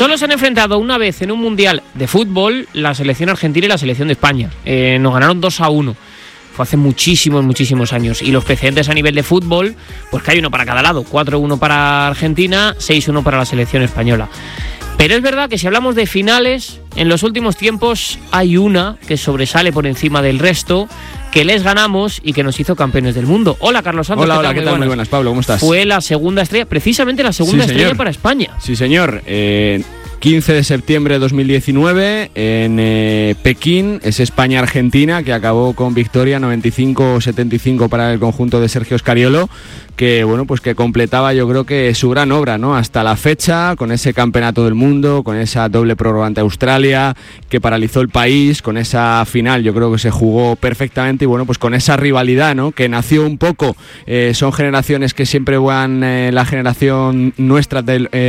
Solo se han enfrentado una vez en un mundial de fútbol la selección argentina y la selección de España. Nos ganaron 2-1. Fue hace muchísimos años. Y los precedentes a nivel de fútbol, pues que hay uno para cada lado. 4-1 para Argentina, 6-1 para la selección española. Pero es verdad que si hablamos de finales, en los últimos tiempos hay una que sobresale por encima del resto, que les ganamos y que nos hizo campeones del mundo. Hola, Carlos Santos. Hola, ¿qué tal? Muy buenas, Pablo, ¿cómo estás? Fue la segunda estrella, precisamente la segunda estrella para España. Sí, señor. 15 de septiembre de 2019 en Pekín, es España-Argentina, que acabó con victoria 95-75 para el conjunto de Sergio Scariolo, que bueno, pues que completaba, yo creo que su gran obra, ¿no? Hasta la fecha, con ese campeonato del mundo, con esa doble prórroga ante Australia, que paralizó el país, con esa final, yo creo que se jugó perfectamente, y bueno, pues con esa rivalidad, ¿no? Que nació un poco, son generaciones que siempre van, la generación nuestra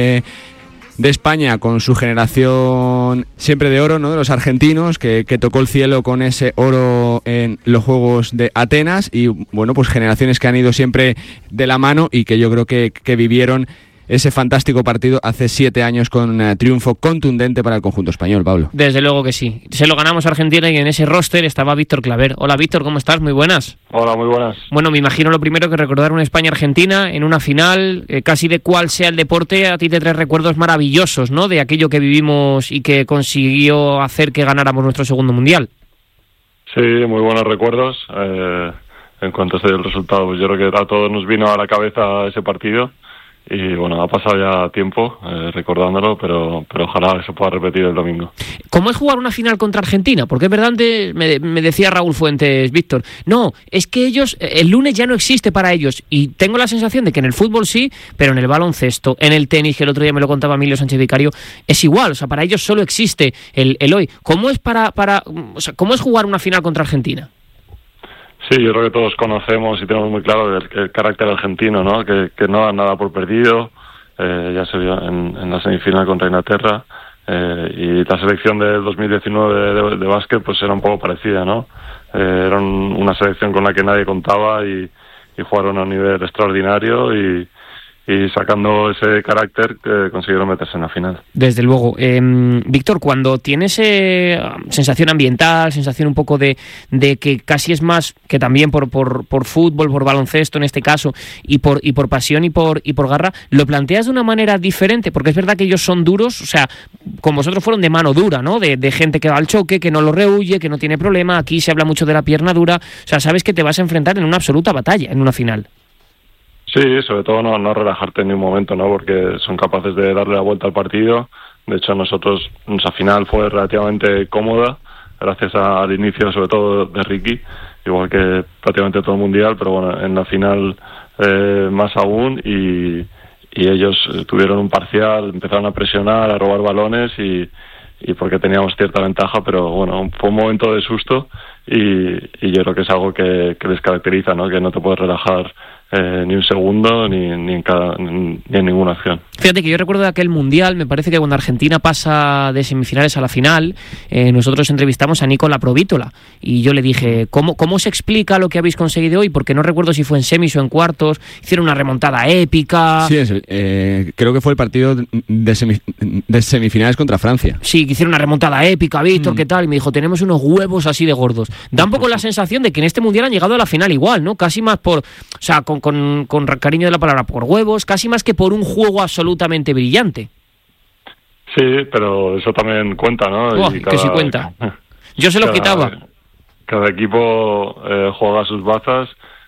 de España con su generación siempre de oro, ¿no? De los argentinos, que tocó el cielo con ese oro en los Juegos de Atenas, y bueno, pues generaciones que han ido siempre de la mano y que yo creo que vivieron ese fantástico partido hace 7 años con triunfo contundente para el conjunto español, Pablo. Desde luego que sí. Se lo ganamos a Argentina y en ese roster estaba Víctor Claver. Hola, Víctor, ¿cómo estás? Muy buenas. Hola, muy buenas. Bueno, me imagino lo primero que recordar una España-Argentina en una final, casi de cual sea el deporte, a ti te trae recuerdos maravillosos, ¿no? De aquello que vivimos y que consiguió hacer que ganáramos nuestro segundo mundial. Sí, muy buenos recuerdos. En cuanto a el resultado, pues yo creo que a todos nos vino a la cabeza ese partido. Y bueno, ha pasado ya tiempo recordándolo, pero ojalá se pueda repetir el domingo. ¿Cómo es jugar una final contra Argentina? Porque es verdad, antes me decía Raúl Fuentes, Víctor, no, es que ellos, el lunes ya no existe para ellos, y tengo la sensación de que en el fútbol sí, pero en el baloncesto, en el tenis, que el otro día me lo contaba Emilio Sánchez Vicario, es igual, o sea, para ellos solo existe el hoy. ¿Cómo es o sea, cómo es jugar una final contra Argentina? Sí, yo creo que todos conocemos y tenemos muy claro el carácter argentino, ¿no? Que no dan nada por perdido. Ya se vio en la semifinal contra Inglaterra. Y la selección del 2019 de básquet pues era un poco parecida, ¿no? Era una selección con la que nadie contaba y jugaron a un nivel extraordinario y sacando ese carácter consiguieron meterse en la final. Desde luego. Víctor, cuando tienes sensación ambiental, sensación un poco de que casi es más que también por fútbol, por baloncesto en este caso, y por pasión y por garra, ¿lo planteas de una manera diferente? Porque es verdad que ellos son duros, o sea, con vosotros fueron de mano dura, ¿no? De gente que va al choque, que no lo rehuye, que no tiene problema. Aquí se habla mucho de la pierna dura. O sea, sabes que te vas a enfrentar en una absoluta batalla, en una final. Sí, sobre todo no relajarte en ningún momento, ¿no? Porque son capaces de darle la vuelta al partido. De hecho, nuestra final fue relativamente cómoda, gracias al inicio, sobre todo, de Ricky, igual que prácticamente todo el mundial, pero bueno, en la final más aún, y ellos tuvieron un parcial, empezaron a presionar, a robar balones y porque teníamos cierta ventaja, pero bueno, fue un momento de susto y yo creo que es algo que les caracteriza, ¿no? Que no te puedes relajar ni un segundo ni en ninguna acción. Fíjate que yo recuerdo de aquel mundial, me parece que cuando Argentina pasa de semifinales a la final, nosotros entrevistamos a Nicola Provítola y yo le dije, ¿cómo se explica lo que habéis conseguido hoy? Porque no recuerdo si fue en semis o en cuartos, hicieron una remontada épica. Sí, creo que fue el partido de semifinales contra Francia. Sí, que hicieron una remontada épica, Víctor, ¿qué tal? Y me dijo, tenemos unos huevos así de gordos. Da un poco la sensación de que en este mundial han llegado a la final igual, ¿no? Casi más o sea, con cariño de la palabra, por huevos, casi más que por un juego absolutamente brillante. Sí, pero eso también cuenta, ¿no? Que sí cuenta. Yo se los quitaba. Cada equipo juega sus bazas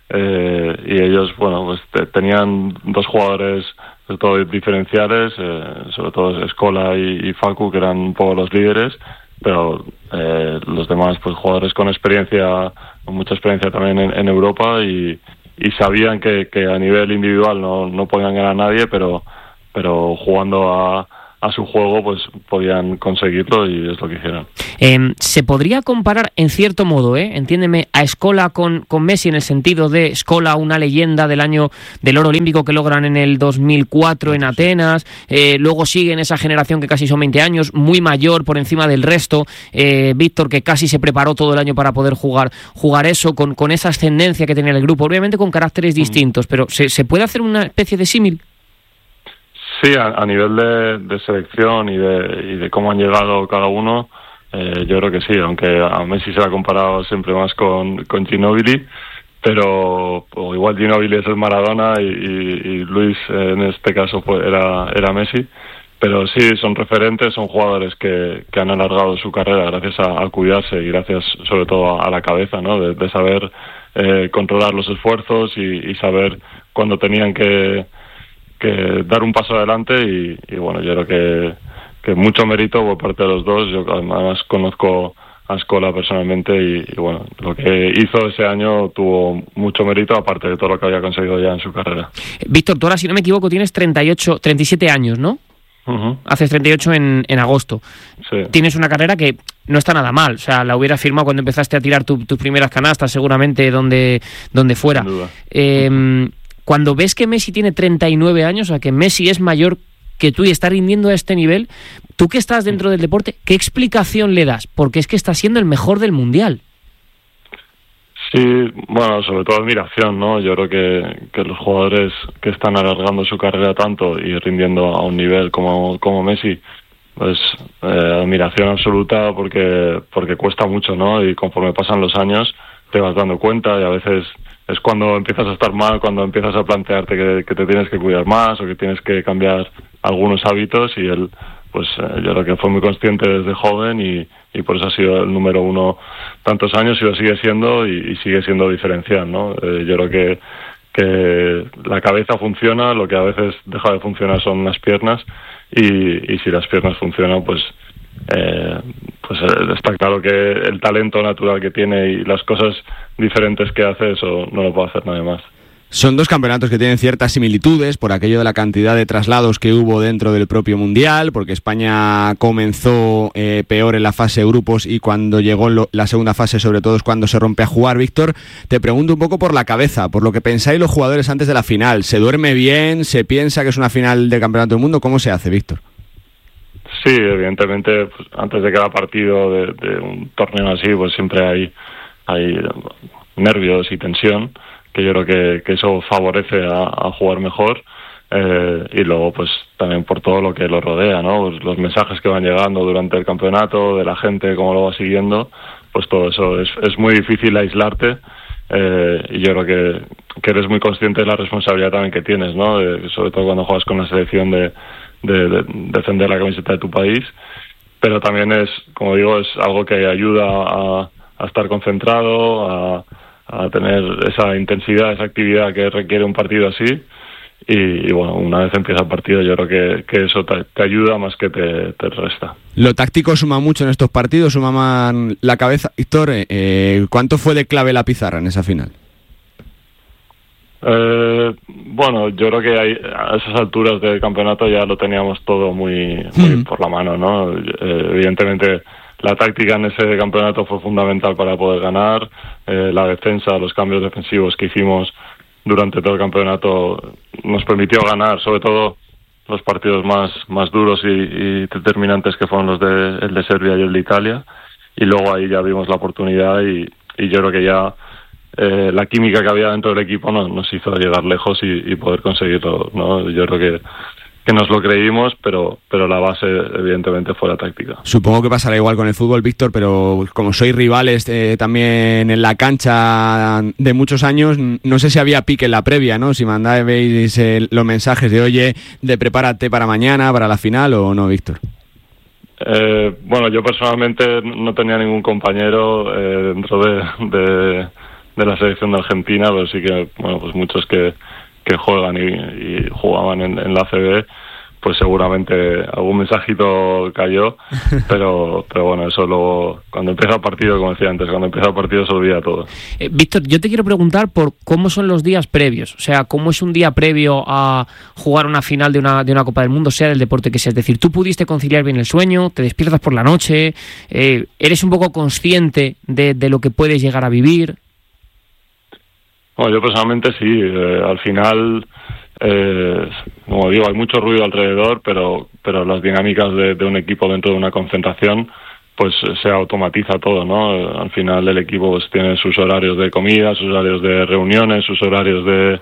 y ellos, bueno, pues tenían dos jugadores sobre todo diferenciales, sobre todo Scola y Facu, que eran un poco los líderes, pero los demás, pues jugadores con experiencia, con mucha experiencia también en Europa y sabían que a nivel individual no podían ganar a nadie, pero jugando a su juego pues podían conseguirlo y es lo que hicieron. Se podría comparar en cierto modo, entiéndeme, a Scola con Messi, en el sentido de Scola, una leyenda del año del oro olímpico que logran en el 2004 en Atenas, luego sigue en esa generación que casi son 20 años, muy mayor por encima del resto, Víctor, que casi se preparó todo el año para poder jugar eso, con esa ascendencia que tenía el grupo, obviamente con caracteres distintos, pero ¿se puede hacer una especie de símil? Sí, a nivel de selección y de cómo han llegado cada uno, yo creo que sí, aunque a Messi se le ha comparado siempre más con Ginóbili, pero igual Ginóbili es el Maradona y Luis en este caso pues era Messi. Pero sí, son referentes, son jugadores que han alargado su carrera gracias a cuidarse y gracias sobre todo a la cabeza, ¿no? De saber controlar los esfuerzos y saber cuándo tenían que dar un paso adelante y bueno, yo creo que mucho mérito por parte de los dos. Yo además conozco a Scola personalmente y bueno, lo que hizo ese año tuvo mucho mérito, aparte de todo lo que había conseguido ya en su carrera. Víctor, tú ahora, si no me equivoco, tienes 37 años, ¿no? Uh-huh. Haces 38 en agosto. Sí. Tienes una carrera que no está nada mal. O sea, la hubieras firmado cuando empezaste a tirar tus primeras canastas, seguramente donde fuera. Sin duda. Cuando ves que Messi tiene 39 años, o sea, que Messi es mayor que tú y está rindiendo a este nivel, tú que estás dentro del deporte, ¿qué explicación le das? Porque es que está siendo el mejor del Mundial. Sí, bueno, sobre todo admiración, ¿no? Yo creo que los jugadores que están alargando su carrera tanto y rindiendo a un nivel como Messi, pues admiración absoluta porque cuesta mucho, ¿no? Y conforme pasan los años te vas dando cuenta y a veces es cuando empiezas a estar mal, cuando empiezas a plantearte que te tienes que cuidar más o que tienes que cambiar algunos hábitos y él, pues yo creo que fue muy consciente desde joven y por eso ha sido el número uno tantos años y lo sigue siendo y sigue siendo diferencial, ¿no? Yo creo que la cabeza funciona, lo que a veces deja de funcionar son las piernas y si las piernas funcionan, pues está claro que el talento natural que tiene y las cosas diferentes que hace, eso no lo puede hacer nadie más. Son dos campeonatos que tienen ciertas similitudes por aquello de la cantidad de traslados que hubo dentro del propio Mundial, porque España comenzó peor en la fase de grupos y cuando llegó la segunda fase, sobre todo, es cuando se rompe a jugar. Víctor, te pregunto un poco por la cabeza, por lo que pensáis los jugadores antes de la final. ¿Se duerme bien? ¿Se piensa que es una final del Campeonato del Mundo? ¿Cómo se hace, Víctor? Sí, evidentemente, pues, antes de cada partido de un torneo así, pues siempre hay nervios y tensión, que yo creo que eso favorece a jugar mejor, y luego pues también por todo lo que lo rodea, ¿no? Pues los mensajes que van llegando durante el campeonato, de la gente, cómo lo va siguiendo, pues todo eso es muy difícil aislarte, y yo creo que eres muy consciente de la responsabilidad también que tienes, ¿no? Sobre todo cuando juegas con la selección de defender la camiseta de tu país, pero también es, como digo, es algo que ayuda a estar concentrado, a tener esa intensidad, esa actividad que requiere un partido así y bueno, una vez empieza el partido yo creo que eso te ayuda más que te resta. Lo táctico suma mucho en estos partidos, suma más la cabeza. Víctor, ¿cuánto fue de clave la pizarra en esa final? Bueno, yo creo que a esas alturas del campeonato ya lo teníamos todo muy por la mano, ¿no? Evidentemente la táctica en ese campeonato fue fundamental para poder ganar, la defensa, los cambios defensivos que hicimos durante todo el campeonato nos permitió ganar, sobre todo los partidos más duros y determinantes que fueron el de Serbia y el de Italia, y luego ahí ya vimos la oportunidad y yo creo que ya la química que había dentro del equipo nos hizo llegar lejos y poder conseguirlo, ¿no? Yo creo que nos lo creímos, pero la base evidentemente fue la táctica. Supongo que pasará igual con el fútbol, Víctor, pero como sois rivales también en la cancha de muchos años, no sé si había pique en la previa, ¿no? Si mandabais los mensajes de oye, de prepárate para mañana, para la final, o no, Víctor. Bueno, yo personalmente no tenía ningún compañero dentro de la selección de Argentina, pero sí que, bueno, pues muchos que juegan y jugaban en la ACB, pues seguramente algún mensajito cayó, pero bueno, eso luego, cuando empieza el partido, como decía antes, cuando empieza el partido se olvida todo. Víctor, yo te quiero preguntar por cómo son los días previos, o sea, cómo es un día previo a jugar una final de una Copa del Mundo, sea del deporte que sea, es decir, ¿tú pudiste conciliar bien el sueño? ¿Te despiertas por la noche? ¿Eres un poco consciente de lo que puedes llegar a vivir? Bueno, yo personalmente sí, al final, como digo, hay mucho ruido alrededor, pero las dinámicas de un equipo dentro de una concentración, pues se automatiza todo, ¿no? Al final el equipo pues tiene sus horarios de comida, sus horarios de reuniones, sus horarios de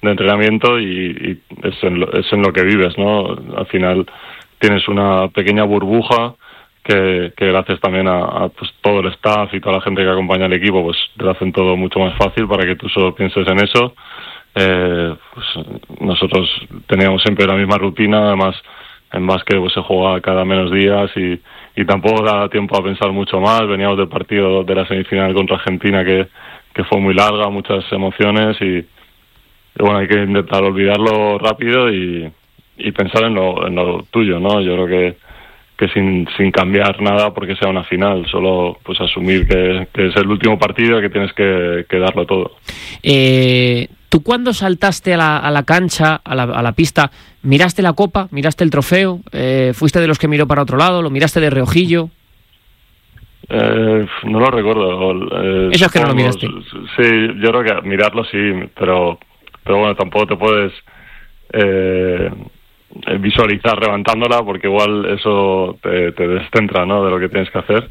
entrenamiento y es en lo que vives, ¿no? Al final tienes una pequeña burbuja que gracias también a pues, todo el staff y toda la gente que acompaña al equipo, pues te lo hacen todo mucho más fácil para que tú solo pienses en eso. Pues nosotros teníamos siempre la misma rutina, además en básquet pues se juega cada menos días y tampoco da tiempo a pensar mucho más. Veníamos del partido de la semifinal contra Argentina que fue muy larga, muchas emociones y bueno, hay que intentar olvidarlo rápido y pensar en lo tuyo, ¿no? Yo creo que sin cambiar nada porque sea una final, solo pues asumir que es el último partido y que tienes que darlo todo. ¿Tú cuando saltaste a la cancha, a la pista, miraste la copa, miraste el trofeo? ¿Fuiste de los que miró para otro lado? ¿Lo miraste de reojillo? No lo recuerdo. Eso es que no lo miraste. Sí, yo creo que mirarlo sí, pero bueno, tampoco te puedes visualizar levantándola porque igual eso te descentra, ¿no?, de lo que tienes que hacer.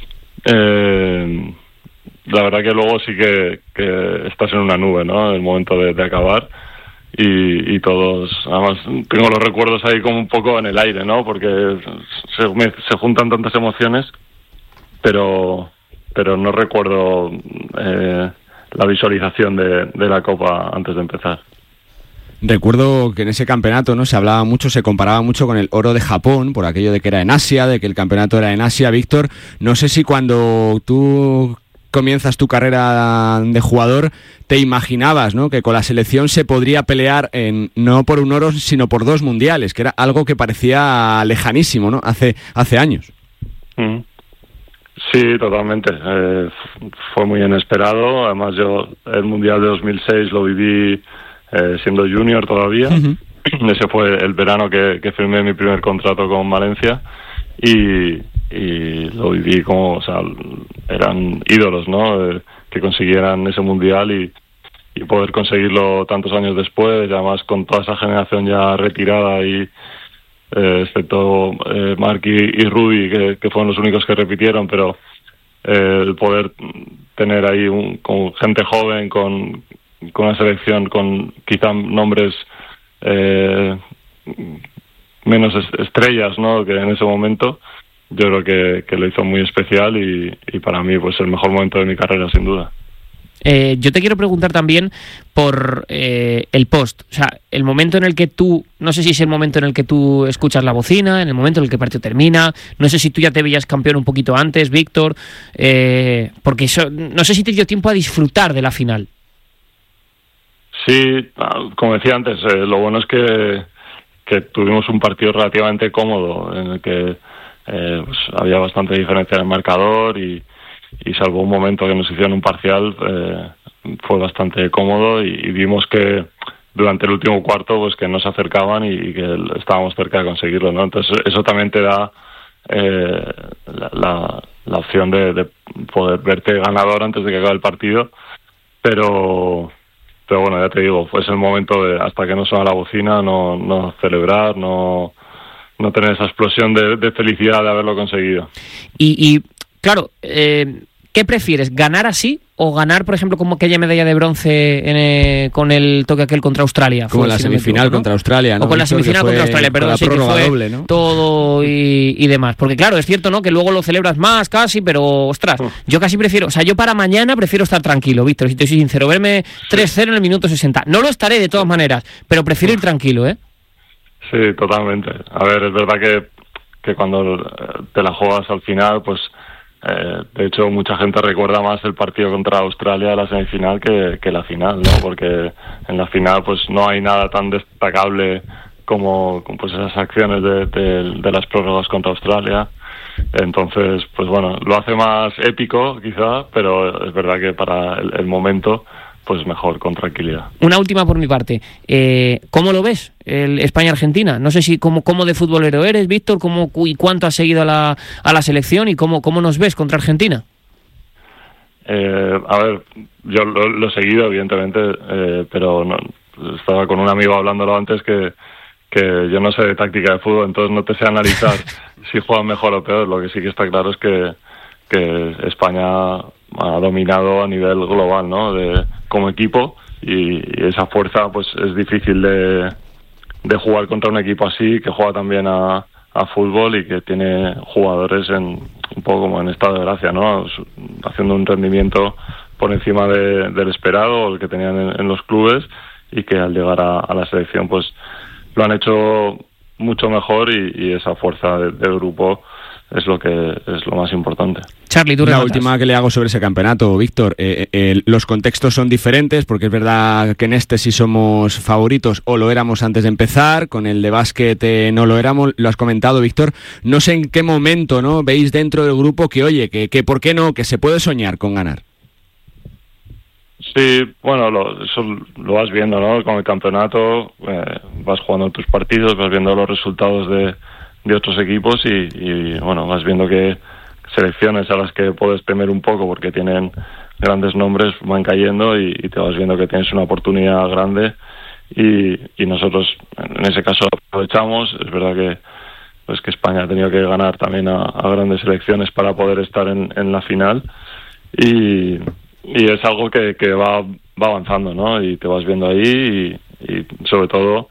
La verdad que luego sí que estás en una nube, ¿no?, en el momento de acabar y todos, además tengo los recuerdos ahí como un poco en el aire, ¿no?, porque se juntan tantas emociones, pero no recuerdo la visualización de la copa antes de empezar. Recuerdo que en ese campeonato, ¿no?, se hablaba mucho, se comparaba mucho con el oro de Japón, por aquello de que era en Asia, de que el campeonato era en Asia. Víctor, no sé si cuando tú comienzas tu carrera de jugador te imaginabas, ¿no?, que con la selección se podría pelear no por un oro, sino por 2 mundiales, que era algo que parecía lejanísimo, ¿no?, hace años. Sí, totalmente. Fue muy inesperado. Además, yo el Mundial de 2006 lo viví siendo junior todavía. Uh-huh. Ese fue el verano que firmé mi primer contrato con Valencia y lo viví como, o sea, eran ídolos, ¿no?, que consiguieran ese Mundial y poder conseguirlo tantos años después, y además con toda esa generación ya retirada y excepto Marc y Rudy, que fueron los únicos que repitieron, pero el poder tener ahí con gente joven, con una selección con quizá nombres menos estrellas, ¿no?, que en ese momento, yo creo que lo hizo muy especial y para mí pues el mejor momento de mi carrera, sin duda. Yo te quiero preguntar también por el post, o sea, el momento en el que tú, no sé si es el momento en el que tú escuchas la bocina, en el momento en el que el partido termina, no sé si tú ya te veías campeón un poquito antes, Víctor, porque eso, no sé si te dio tiempo a disfrutar de la final. Sí, como decía antes, lo bueno es que tuvimos un partido relativamente cómodo en el que pues había bastante diferencia en el marcador y salvo un momento que nos hicieron un parcial, fue bastante cómodo y vimos que durante el último cuarto pues que nos acercaban y que estábamos cerca de conseguirlo, ¿no? Entonces eso también te da la opción de poder verte ganador antes de que acabe el partido, pero bueno, ya te digo, fue el momento de, hasta que no suena la bocina, no celebrar, no tener esa explosión de felicidad de haberlo conseguido. Y claro, ¿qué prefieres? ¿Ganar así o ganar, por ejemplo, como aquella medalla de bronce con el toque aquel contra Australia? Como la semifinal contra Australia, ¿no? O con la semifinal contra Australia, perdón, sí, que fue doble, ¿no?, todo y demás. Porque claro, es cierto, ¿no?, que luego lo celebras más casi, pero ostras, yo casi prefiero, o sea, yo para mañana prefiero estar tranquilo, Víctor, si te soy sincero, verme 3-0 en el minuto 60. No lo estaré de todas maneras, pero prefiero ir tranquilo, ¿eh? Sí, totalmente. A ver, es verdad que cuando te la juegas al final, pues de hecho mucha gente recuerda más el partido contra Australia, la semifinal, que la final, ¿no? Porque en la final pues no hay nada tan destacable como pues esas acciones de las prórrogas contra Australia. Entonces, pues bueno, lo hace más épico quizá, pero es verdad que para el momento pues mejor, con tranquilidad. Una última por mi parte. ¿Cómo lo ves el España-Argentina? No sé si cómo de futbolero eres, Víctor, y cuánto has seguido a la selección y cómo nos ves contra Argentina. A ver, yo lo he seguido, evidentemente, pero no, estaba con un amigo hablándolo antes que yo no sé de táctica de fútbol, entonces no te sé analizar si juegan mejor o peor. Lo que sí que está claro es que España ha dominado a nivel global, ¿no?, como equipo, y esa fuerza pues es difícil de jugar contra un equipo así, que juega también a fútbol y que tiene jugadores un poco como en estado de gracia, ¿no? Haciendo un rendimiento por encima del esperado, o el que tenían en los clubes, y que al llegar a la selección pues lo han hecho mucho mejor, y esa fuerza del grupo es lo más importante. Charly, tú la rematas. última que le hago sobre ese campeonato, Víctor. Los contextos son diferentes, porque es verdad que en este sí somos favoritos, o lo éramos antes de empezar. Con el de básquet no lo éramos, lo has comentado, Víctor. No sé en qué momento, ¿no?, veis dentro del grupo que, oye, que ¿por qué no?, que se puede soñar con ganar. Sí, bueno, eso lo vas viendo, ¿no? Con el campeonato vas jugando tus partidos, vas viendo los resultados de otros equipos y bueno, vas viendo que selecciones a las que puedes temer un poco porque tienen grandes nombres van cayendo, y te vas viendo que tienes una oportunidad grande, y nosotros en ese caso aprovechamos. Es verdad que España ha tenido que ganar también a grandes selecciones para poder estar en la final, y es algo que va avanzando, ¿no? Y te vas viendo ahí, y sobre todo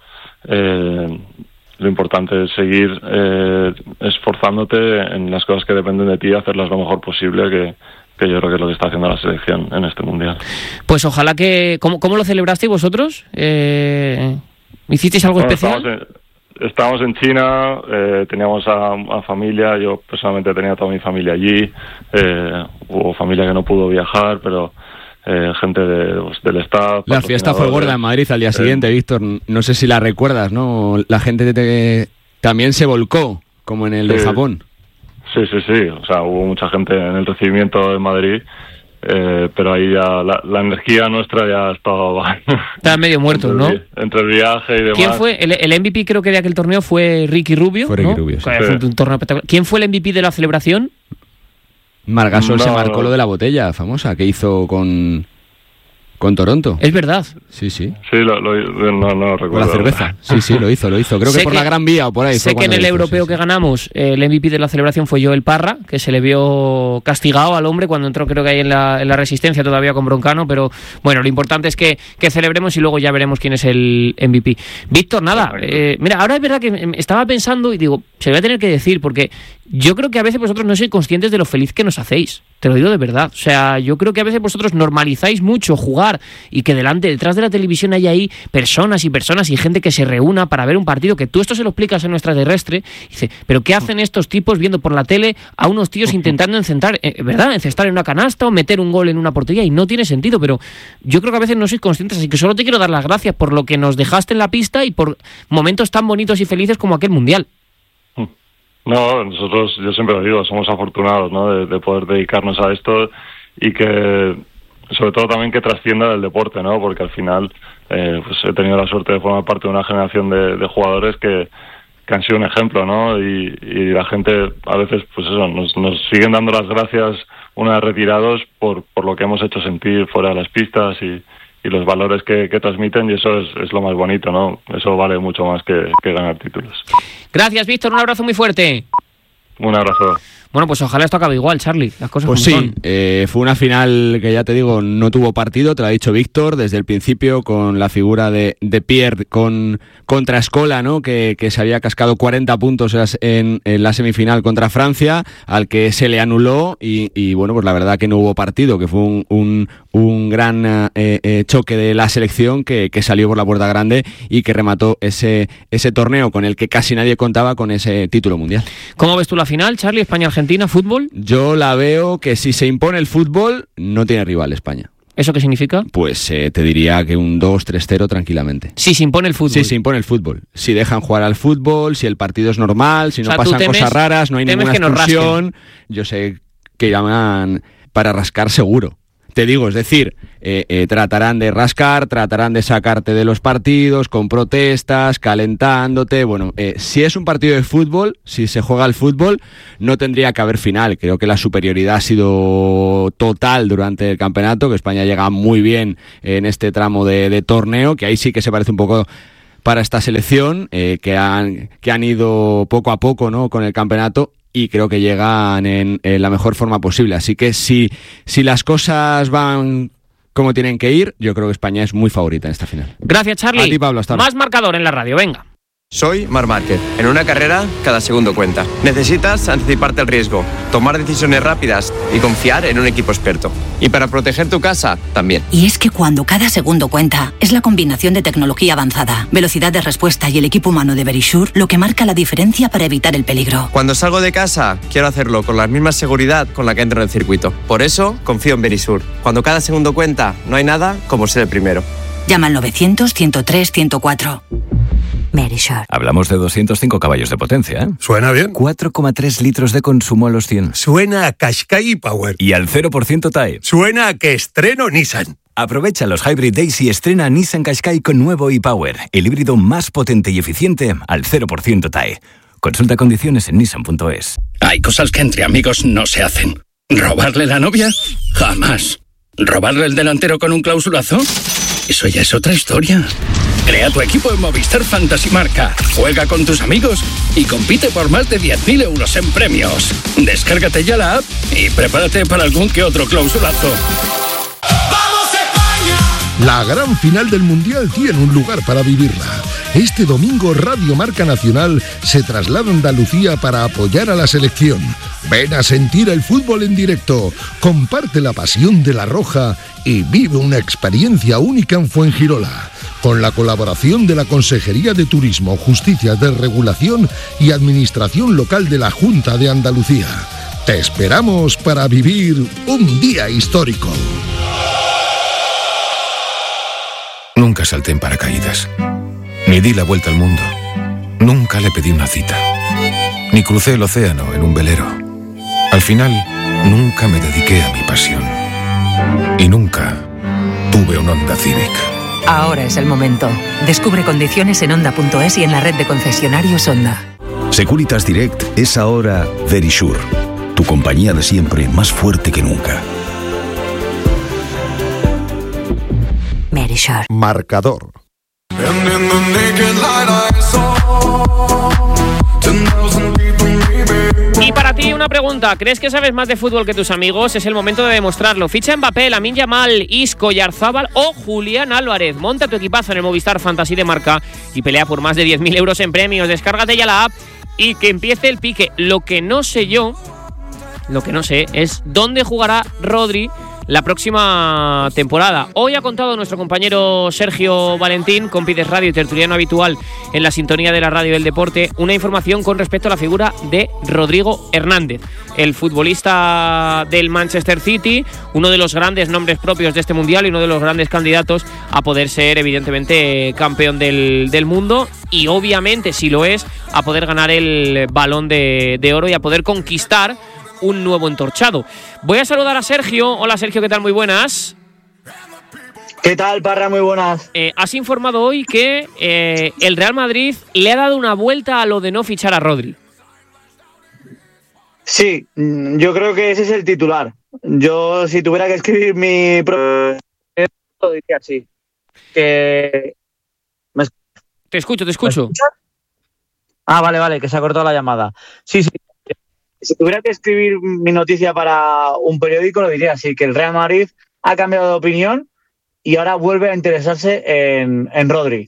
lo importante es seguir esforzándote en las cosas que dependen de ti, hacerlas lo mejor posible, que yo creo que es lo que está haciendo la selección en este mundial. Pues ojalá que... ¿Cómo lo celebrasteis vosotros? ¿Hicisteis algo especial? Estábamos en China, teníamos a familia, yo personalmente tenía toda mi familia allí, hubo familia que no pudo viajar, pero gente del staff. La fiesta fue gorda en Madrid al día siguiente, Víctor, no sé si la recuerdas, ¿no? La gente también se volcó, como en el de Japón. Sí, o sea, hubo mucha gente en el recibimiento en Madrid, pero ahí ya la energía nuestra ya estaba... Estaban medio muertos, ¿no? Entre el viaje y demás. ¿Quién fue? El MVP creo que de aquel torneo fue Ricky Rubio, Fue Ricky ¿no? Rubio, sí. Fue un torneo espectacular. ¿Quién fue el MVP de la celebración? Margasol se marcó lo de la botella famosa que hizo con Toronto. Es verdad. Sí. Sí, no recuerdo. Con la cerveza. Sí, lo hizo. Creo que por la Gran Vía o por ahí. Sé que en el europeo que ganamos, el MVP de la celebración fue Joel Parra, que se le vio castigado al hombre cuando entró, creo que ahí en la Resistencia todavía con Broncano, pero bueno, lo importante es que celebremos y luego ya veremos quién es el MVP. Víctor, nada, mira, ahora es verdad que estaba pensando y digo, se lo voy a tener que decir, porque yo creo que a veces vosotros no sois conscientes de lo feliz que nos hacéis. Te lo digo de verdad. O sea, yo creo que a veces vosotros normalizáis mucho jugar y que detrás de la televisión hay ahí personas y gente que se reúna para ver un partido, que tú esto se lo explicas en nuestra terrestre y dice, pero ¿qué hacen estos tipos viendo por la tele a unos tíos intentando encestar en una canasta o meter un gol en una portería? Y no tiene sentido, pero yo creo que a veces no sois conscientes, así que solo te quiero dar las gracias por lo que nos dejaste en la pista y por momentos tan bonitos y felices como aquel Mundial. No, nosotros, yo siempre lo digo, somos afortunados, ¿no?, de poder dedicarnos a esto, y que sobre todo también que trascienda del deporte, ¿no?, porque al final pues he tenido la suerte de formar parte de una generación de jugadores que han sido un ejemplo, ¿no?, y la gente a veces pues eso nos siguen dando las gracias una vez retirados por lo que hemos hecho sentir fuera de las pistas y los valores que transmiten, y eso es lo más bonito, ¿no? Eso vale mucho más que ganar títulos. Gracias, Víctor, un abrazo muy fuerte. Un abrazo. Bueno, pues ojalá esto acabe igual, Charly. Las cosas pues como sí, son. Fue una final que ya te digo, no tuvo partido, te lo ha dicho Víctor, desde el principio, con la figura de Pierre contra Escola, ¿no?, que se había cascado 40 puntos en la semifinal contra Francia, al que se le anuló, y bueno, pues la verdad que no hubo partido, que fue un gran choque de la selección que salió por la puerta grande y que remató ese torneo con el que casi nadie contaba, con ese título mundial. ¿Cómo ves tú la final, Charly? España-Argentina, fútbol. Yo la veo que si se impone el fútbol, no tiene rival España. ¿Eso qué significa? Pues te diría que un 2-3-0 tranquilamente. Si se impone el fútbol. Sí, se impone el fútbol. Si dejan jugar al fútbol, si el partido es normal, si no pasan cosas raras, no hay ninguna expulsión. Yo sé que llaman para rascar seguro. Te digo, es decir, tratarán de rascar, tratarán de sacarte de los partidos con protestas, calentándote. Bueno, si es un partido de fútbol, si se juega al fútbol, no tendría que haber final. Creo que la superioridad ha sido total durante el campeonato, que España llega muy bien en este tramo de torneo, que ahí sí que se parece un poco para esta selección, que han ido poco a poco, ¿no?, con el campeonato, y creo que llegan en la mejor forma posible. Así que si las cosas van cómo tienen que ir. Yo creo que España es muy favorita en esta final. Gracias, Charlie. A ti, Pablo, hasta ahora. Más marcador en la radio, venga. Soy Marc Márquez. En una carrera, cada segundo cuenta. Necesitas anticiparte al riesgo, tomar decisiones rápidas y confiar en un equipo experto. Y para proteger tu casa, también. Y es que cuando cada segundo cuenta, es la combinación de tecnología avanzada, velocidad de respuesta y el equipo humano de Verisure lo que marca la diferencia para evitar el peligro. Cuando salgo de casa, quiero hacerlo con la misma seguridad con la que entro en el circuito. Por eso, confío en Verisure. Cuando cada segundo cuenta, no hay nada como ser el primero. Llama al 900-103-104. Verisure. Hablamos de 205 caballos de potencia, ¿eh? Suena bien. 4,3 litros de consumo a los 100. Suena a Qashqai Power. Y al 0% TAE. Suena a que estreno Nissan. Aprovecha los Hybrid Days y estrena Nissan Qashqai con nuevo e-Power, el híbrido más potente y eficiente al 0% TAE. Consulta condiciones en nissan.es. Hay cosas que entre amigos no se hacen. ¿Robarle la novia? Jamás. ¿Robarle el delantero con un clausulazo? Eso ya es otra historia. Crea tu equipo en Movistar Fantasy Marca. Juega con tus amigos y compite por más de 10.000 euros en premios. Descárgate ya la app y prepárate para algún que otro clausulazo. ¡Vamos España! La gran final del Mundial tiene un lugar para vivirla. Este domingo Radio Marca Nacional se traslada a Andalucía para apoyar a la selección. Ven a sentir el fútbol en directo, comparte la pasión de la Roja y vive una experiencia única en Fuengirola. Con la colaboración de la Consejería de Turismo, Justicia, Desregulación y Administración Local de la Junta de Andalucía. Te esperamos para vivir un día histórico. Nunca salté en paracaídas, ni di la vuelta al mundo, nunca le pedí una cita, ni crucé el océano en un velero. Al final, nunca me dediqué a mi pasión, y nunca tuve un Honda Civic. Ahora es el momento. Descubre condiciones en Honda.es y en la red de concesionarios Honda. Securitas Direct es ahora Verisure, tu compañía de siempre más fuerte que nunca. Verisure. Marcador. Y para ti una pregunta, ¿crees que sabes más de fútbol que tus amigos? Es el momento de demostrarlo. Ficha Mbappé, Lamine Yamal, Isco, Yarzábal o Julián Álvarez. Monta tu equipazo en el Movistar Fantasy de Marca y pelea por más de 10.000 euros en premios. Descárgate ya la app y que empiece el pique. Lo que no sé es dónde jugará Rodri la próxima temporada. Hoy ha contado nuestro compañero Sergio Valentín, compi de radio y tertuliano habitual en la sintonía de la radio del deporte, una información con respecto a la figura de Rodrigo Hernández, el futbolista del Manchester City, uno de los grandes nombres propios de este mundial y uno de los grandes candidatos a poder ser evidentemente campeón del mundo y obviamente, si lo es, a poder ganar el Balón de Oro y a poder conquistar un nuevo entorchado. Voy a saludar a Sergio. Hola Sergio, ¿qué tal? Muy buenas. ¿Qué tal, Parra? Muy buenas. Has informado hoy que el Real Madrid le ha dado una vuelta a lo de no fichar a Rodri. Sí, yo creo que ese es el titular. Yo, si tuviera que escribir mi propio, lo diría así. Que... Te escucho. Vale, que se ha cortado la llamada. Sí. Si tuviera que escribir mi noticia para un periódico, lo diría así, que el Real Madrid ha cambiado de opinión y ahora vuelve a interesarse en Rodri.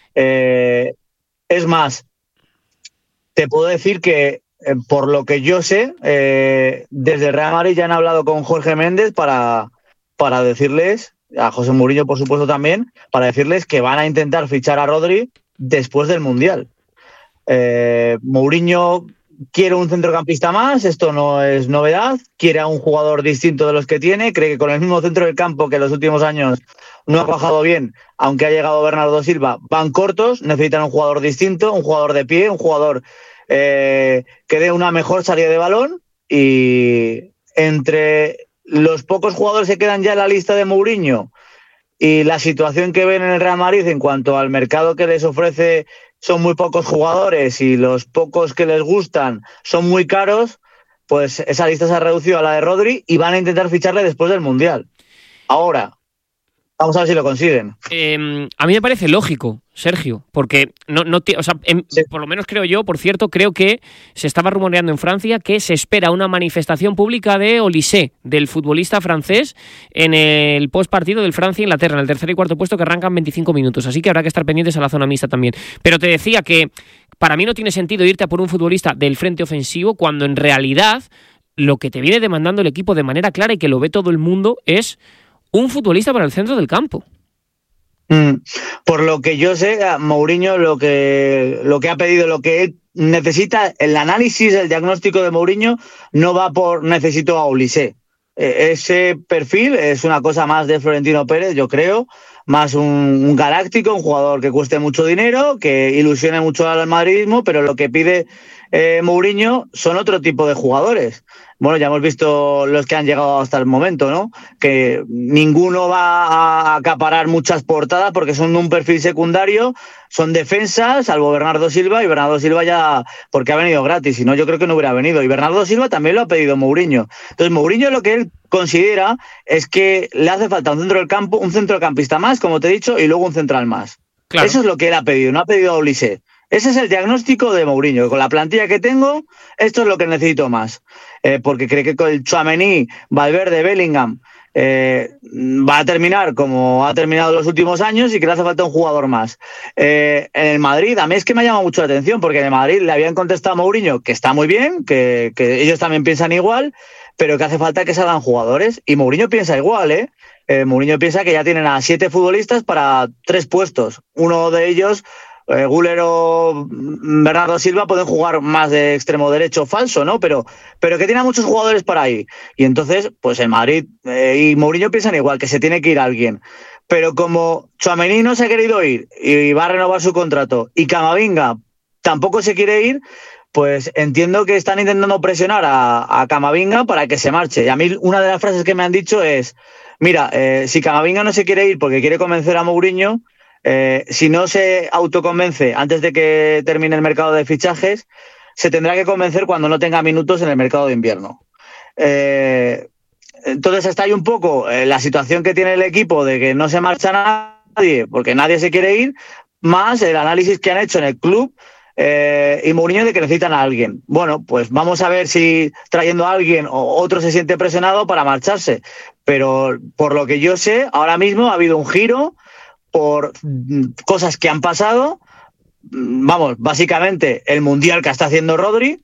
Es más, te puedo decir que, por lo que yo sé, desde el Real Madrid ya han hablado con Jorge Méndez para decirles, a José Mourinho por supuesto también, para decirles que van a intentar fichar a Rodri después del Mundial. Mourinho quiere un centrocampista más, esto no es novedad, quiere a un jugador distinto de los que tiene, cree que con el mismo centro del campo que en los últimos años no ha bajado bien, aunque ha llegado Bernardo Silva, van cortos, necesitan un jugador distinto, un jugador de pie, un jugador que dé una mejor salida de balón, y entre los pocos jugadores que quedan ya en la lista de Mourinho y la situación que ven en el Real Madrid en cuanto al mercado que les ofrece, son muy pocos jugadores y los pocos que les gustan son muy caros, pues esa lista se ha reducido a la de Rodri y van a intentar ficharle después del Mundial. Ahora, Vamos a ver si lo consiguen. A mí me parece lógico, Sergio, porque por lo menos creo yo, por cierto, creo que se estaba rumoreando en Francia que se espera una manifestación pública de Olysée, del futbolista francés, en el postpartido del Francia-Inglaterra, en el tercer y cuarto puesto, que arrancan 25 minutos. Así que habrá que estar pendientes a la zona mixta también. Pero te decía que para mí no tiene sentido irte a por un futbolista del frente ofensivo cuando en realidad lo que te viene demandando el equipo de manera clara y que lo ve todo el mundo es un futbolista para el centro del campo. Por lo que yo sé, Mourinho lo que ha pedido, lo que él necesita, el análisis, el diagnóstico de Mourinho no va por necesito a Olysée. Ese perfil es una cosa más de Florentino Pérez, yo creo, más un galáctico, un jugador que cueste mucho dinero, que ilusione mucho al madridismo, pero lo que pide Mourinho son otro tipo de jugadores. Bueno, ya hemos visto los que han llegado hasta el momento, ¿no? Que ninguno va a acaparar muchas portadas porque son de un perfil secundario, son defensas, salvo Bernardo Silva, y Bernardo Silva ya, porque ha venido gratis, si no yo creo que no hubiera venido. Y Bernardo Silva también lo ha pedido Mourinho. Entonces Mourinho lo que él considera es que le hace falta un centro del campo, un centrocampista más, como te he dicho, y luego un central más. Claro. Eso es lo que él ha pedido, no ha pedido a Olysée. Ese es el diagnóstico de Mourinho. Con la plantilla que tengo, esto es lo que necesito más. Porque cree que con el Tchouaméni, Valverde, Bellingham va a terminar como ha terminado los últimos años y que le hace falta un jugador más. En el Madrid, a mí es que me ha llamado mucho la atención porque en el Madrid le habían contestado a Mourinho que está muy bien, que ellos también piensan igual, pero que hace falta que salgan jugadores. Y Mourinho piensa igual, Mourinho piensa que ya tienen a 7 futbolistas para 3 puestos. Uno de ellos... Güler o Bernardo Silva pueden jugar más de extremo derecho falso, ¿no? Pero que tiene muchos jugadores para ahí. Y entonces, pues el Madrid y Mourinho piensan igual, que se tiene que ir alguien. Pero como Tchouaméni no se ha querido ir y va a renovar su contrato, y Camavinga tampoco se quiere ir, pues entiendo que están intentando presionar a Camavinga para que se marche. Y a mí una de las frases que me han dicho es, mira, si Camavinga no se quiere ir porque quiere convencer a Mourinho, si no se autoconvence antes de que termine el mercado de fichajes, se tendrá que convencer cuando no tenga minutos en el mercado de invierno. Entonces está ahí un poco la situación que tiene el equipo de que no se marcha nadie porque nadie se quiere ir, más el análisis que han hecho en el club y Mourinho de que necesitan a alguien. Bueno, pues vamos a ver si trayendo a alguien o otro se siente presionado para marcharse. Pero por lo que yo sé, ahora mismo ha habido un giro por cosas que han pasado, vamos, básicamente el mundial que está haciendo Rodri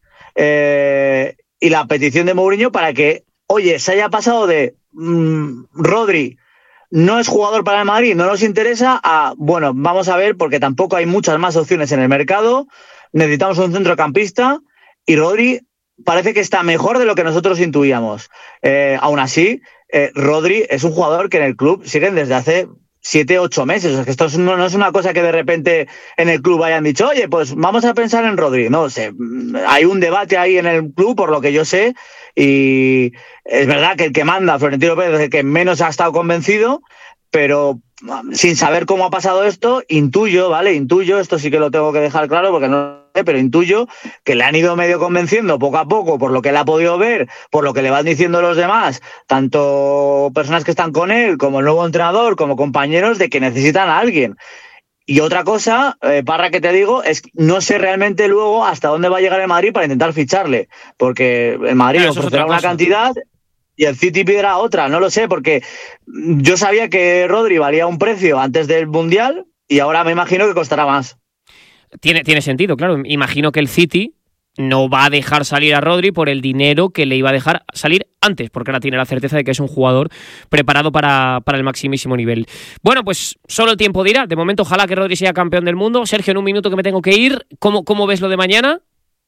y la petición de Mourinho para que, oye, se haya pasado de Rodri no es jugador para el Madrid, no nos interesa, a, bueno, vamos a ver, porque tampoco hay muchas más opciones en el mercado, necesitamos un centrocampista y Rodri parece que está mejor de lo que nosotros intuíamos. Aún así, Rodri es un jugador que en el club siguen desde hace 7-8 meses. O sea, que esto no es una cosa que de repente en el club hayan dicho, oye, pues vamos a pensar en Rodri. No sé, hay un debate ahí en el club, por lo que yo sé, y es verdad que el que manda, Florentino Pérez, es el que menos ha estado convencido, pero sin saber cómo ha pasado esto, intuyo, esto sí que lo tengo que dejar claro porque no sé, pero intuyo que le han ido medio convenciendo poco a poco por lo que él ha podido ver, por lo que le van diciendo los demás, tanto personas que están con él como el nuevo entrenador, como compañeros, de que necesitan a alguien. Y otra cosa, Parra, que te digo, es que no sé realmente luego hasta dónde va a llegar el Madrid para intentar ficharle, porque el Madrid ofrecerá una cantidad y el City pedirá otra, no lo sé, porque yo sabía que Rodri valía un precio antes del Mundial y ahora me imagino que costará más. Tiene sentido, claro. Imagino que el City no va a dejar salir a Rodri por el dinero que le iba a dejar salir antes, porque ahora tiene la certeza de que es un jugador preparado para el maximísimo nivel. Bueno, pues solo el tiempo dirá. De momento, ojalá que Rodri sea campeón del mundo. Sergio, en un minuto que me tengo que ir, ¿cómo ves lo de mañana?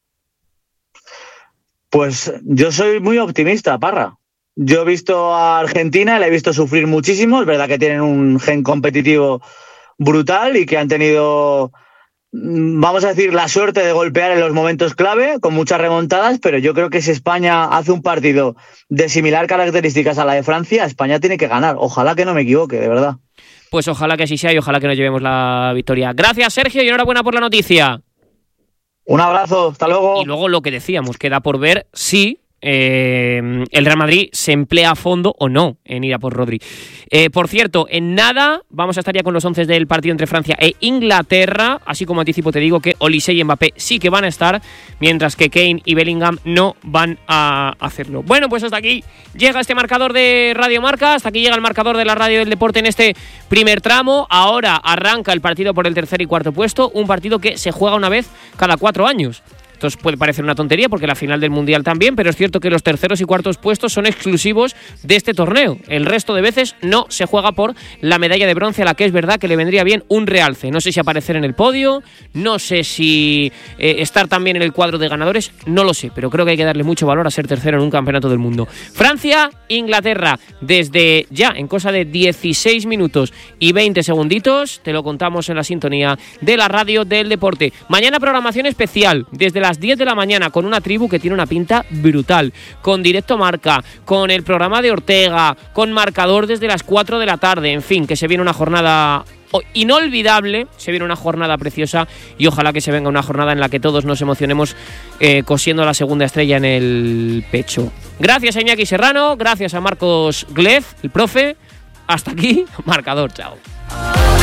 Pues yo soy muy optimista, Parra. Yo he visto a Argentina, la he visto sufrir muchísimo. Es verdad que tienen un gen competitivo brutal y que han tenido, vamos a decir, la suerte de golpear en los momentos clave, con muchas remontadas, pero yo creo que si España hace un partido de similar características a la de Francia, España tiene que ganar. Ojalá que no me equivoque, de verdad. Pues ojalá que así sea y ojalá que nos llevemos la victoria. Gracias, Sergio, y enhorabuena por la noticia. Un abrazo, hasta luego. Y luego lo que decíamos, queda por ver si el Real Madrid se emplea a fondo o no en ir a por Rodri. Por cierto, en nada vamos a estar ya con los 11 del partido entre Francia e Inglaterra, así como anticipo te digo que Olise y Mbappé sí que van a estar, mientras que Kane y Bellingham no van a hacerlo. Bueno, pues hasta aquí llega este marcador de Radio Marca, hasta aquí llega el marcador de la Radio del Deporte en este primer tramo. Ahora arranca el partido por el tercer y cuarto puesto, un partido que se juega una vez cada 4 años. Esto puede parecer una tontería porque la final del Mundial también, pero es cierto que los terceros y cuartos puestos son exclusivos de este torneo. El resto de veces no se juega por la medalla de bronce, a la que es verdad que le vendría bien un realce. No sé si aparecer en el podio, no sé si estar también en el cuadro de ganadores, no lo sé, pero creo que hay que darle mucho valor a ser tercero en un campeonato del mundo. Francia, Inglaterra, desde ya, en cosa de 16 minutos y 20 segunditos, te lo contamos en la sintonía de la Radio del Deporte. Mañana programación especial, desde las 10 de la mañana, con una tribu que tiene una pinta brutal, con Directo Marca, con el programa de Ortega, con marcador desde las 4 de la tarde, en fin, que se viene una jornada inolvidable, se viene una jornada preciosa y ojalá que se venga una jornada en la que todos nos emocionemos cosiendo la segunda estrella en el pecho. Gracias a Iñaki Serrano, gracias a Marcos Glez, el profe. Hasta aquí, marcador, chao.